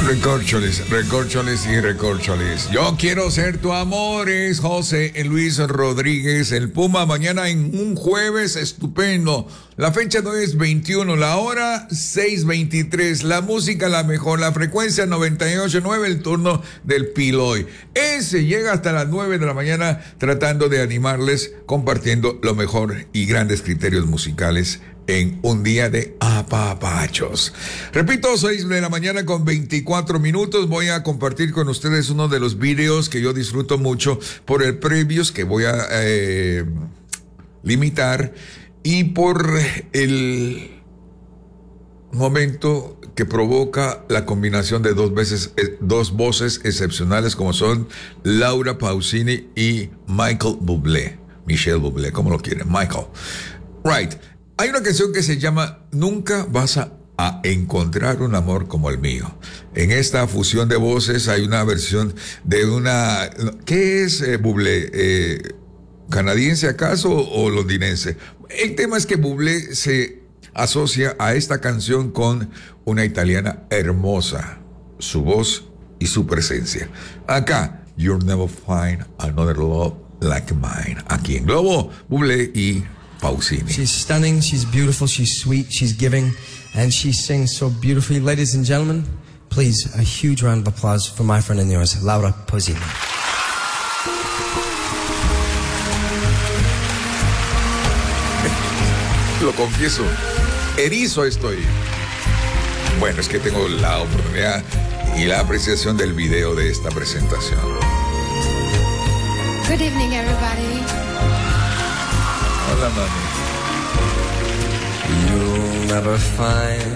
Recorcholis y recorcholis. Yo quiero ser tu amor, es José Luis Rodríguez, el Puma, mañana en un jueves estupendo. La fecha no es 21, la hora 6:23, la música la mejor, la frecuencia 98.9, el turno del Piloy. Ese llega hasta las 9 de la mañana tratando de animarles, compartiendo lo mejor y grandes criterios musicales en un día de apapachos. Repito, 6 de la mañana con 24 minutos. Voy a compartir con ustedes uno de los videos que yo disfruto mucho por el previews que voy a limitar y por el momento que provoca la combinación de dos voces excepcionales como son Laura Pausini y Michael Bublé. Michel Bublé, como lo quieren, Michael. Right. Hay una canción que se llama Nunca vas a encontrar un amor como el mío. En esta fusión de voces hay una versión de una... ¿Qué es Bublé? ¿Canadiense acaso o londinense? El tema es que Bublé se asocia a esta canción con una italiana hermosa, su voz y su presencia. Acá, You'll Never Find Another Love Like Mine. Aquí en Globo, Bublé y Pausini. She's stunning, she's beautiful, she's sweet, she's giving, and she sings so beautifully. Ladies and gentlemen, please, a huge round of applause for my friend and yours, Laura Pausini. Lo confieso, erizo estoy. Bueno, es que tengo la oportunidad y la apreciación del video de esta presentación. Good evening, everybody. Hola, mami. You'll never find